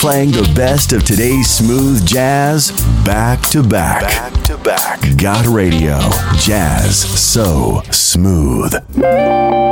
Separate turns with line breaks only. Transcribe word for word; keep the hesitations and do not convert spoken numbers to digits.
playing the best of today's smooth jazz back to back. Back to back. Got Radio. Jazz so smooth.